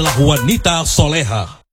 Wanita soleha.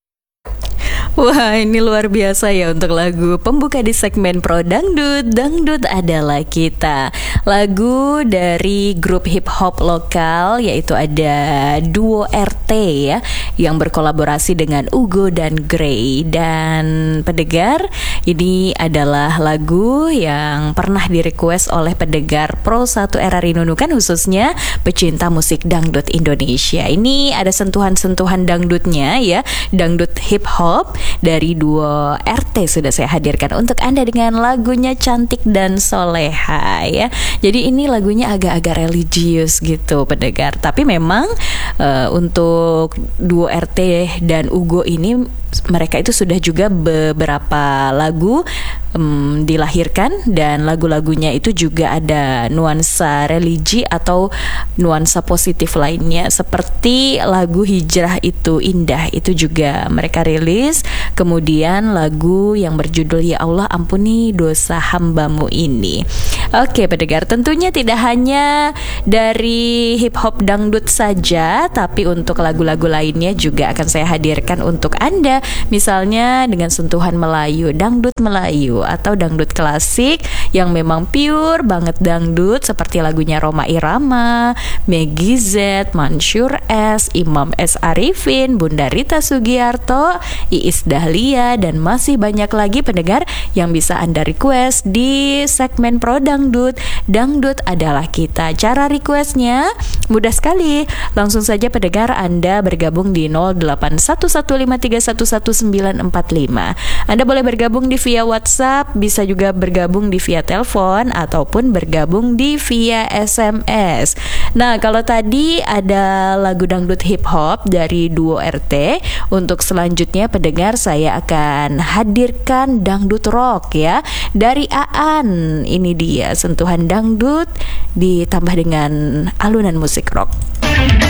Wah, ini luar biasa ya untuk lagu pembuka di segmen Pro Dangdut. Dangdut adalah kita. Lagu dari grup hip hop lokal, yaitu ada Duo RT ya, yang berkolaborasi dengan Ugo dan Grey. Dan pendengar, ini adalah lagu yang pernah direquest oleh pendengar Pro 1 RRI Nunukan, khususnya pecinta musik dangdut Indonesia. Ini ada sentuhan-sentuhan dangdutnya ya, dangdut hip hop dari Duo RT sudah saya hadirkan untuk Anda dengan lagunya Cantik dan Soleha ya. Jadi ini lagunya agak-agak religius gitu pendengar. Tapi memang untuk Duo RT dan Ugo ini mereka itu sudah juga beberapa lagu dilahirkan, dan lagu-lagunya itu juga ada nuansa religi atau nuansa positif lainnya, seperti lagu Hijrah Itu Indah, itu juga mereka rilis. Kemudian lagu yang berjudul Ya Allah Ampuni Dosa Hambamu Ini. Oke pendengar, tentunya tidak hanya dari hip hop dangdut saja, tapi untuk lagu-lagu lainnya juga akan saya hadirkan untuk Anda. Misalnya dengan sentuhan Melayu, dangdut Melayu atau dangdut klasik yang memang pure banget dangdut, seperti lagunya Rhoma Irama, Meggy Z, Mansyur S, Imam S Arifin, Bunda Rita Sugiarto, Iis Dahlia, dan masih banyak lagi pendengar yang bisa Anda request di segmen Pro Dangdut. Dangdut adalah kita. Cara requestnya mudah sekali, langsung saja pendengar Anda bergabung di 081153111945. Anda boleh bergabung di via WhatsApp, bisa juga bergabung di via telepon, ataupun bergabung di via SMS. Nah, kalau tadi ada lagu dangdut hip hop dari Duo RT, untuk selanjutnya pendengar saya akan hadirkan dangdut rock ya, dari Aan. Ini dia sentuhan dangdut ditambah dengan alunan musik rock.